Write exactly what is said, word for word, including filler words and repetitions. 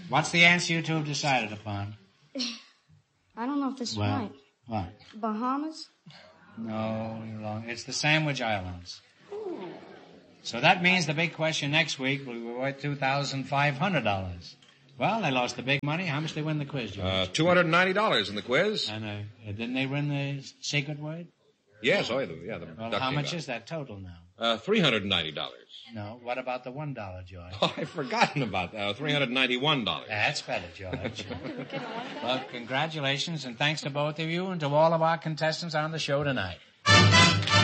What's the answer you two have decided upon? I don't know if this is Well, right. what? Bahamas? No, you're wrong. It's the Sandwich Islands. So that means the big question next week will be worth two thousand five hundred dollars. Well, they lost the big money. How much did they win the quiz, George? Uh, two hundred ninety dollars in the quiz. And uh, didn't they win the secret word? Yes, oh, yeah. The Well, duck how came much out. is that total now? Uh, three hundred ninety dollars. No, what about the one dollar, George? Oh, I've forgotten about that. Uh, three hundred ninety-one dollars. That's better, George. Well, congratulations, and thanks to both of you and to all of our contestants on the show tonight.